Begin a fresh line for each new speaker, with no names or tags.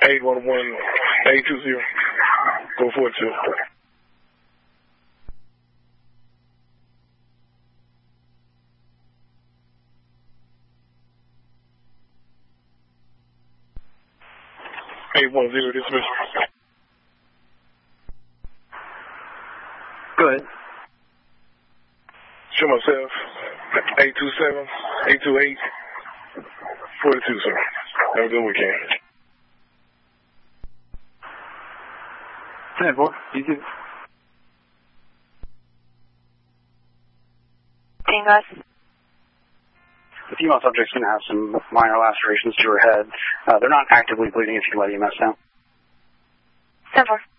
811 820 442. Dismiss.
Go ahead.
Show myself. 827 828 42, sir. Have a good weekend.
10-4. You too.
Dingus.
The female subject's going to have some minor lacerations to her head. They're not actively bleeding if you let EMS down.
10-4.